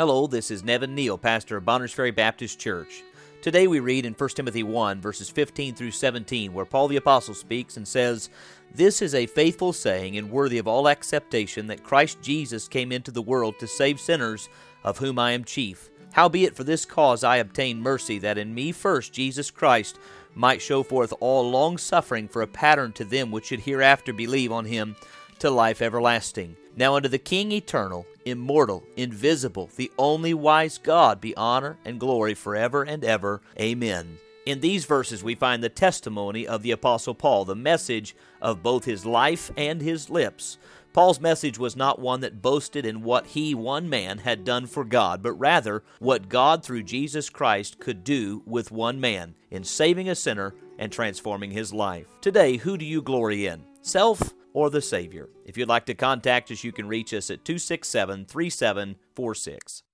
Hello, this is Nevin Neal, pastor of Bonners Ferry Baptist Church. Today we read in 1 Timothy 1, verses 15 through 17, where Paul the Apostle speaks and says, "This is a faithful saying and worthy of all acceptation, that Christ Jesus came into the world to save sinners, of whom I am chief. Howbeit for this cause I obtained mercy, that in me first Jesus Christ might show forth all long-suffering for a pattern to them which should hereafter believe on him to life everlasting. Now unto the King eternal, immortal, invisible, the only wise God, be honor and glory forever and ever. Amen." In these verses we find the testimony of the Apostle Paul, the message of both his life and his lips. Paul's message was not one that boasted in what he, one man, had done for God, but rather what God through Jesus Christ could do with one man in saving a sinner and transforming his life. Today, who do you glory in? Self or the Savior? If you'd like to contact us, you can reach us at 267-3746.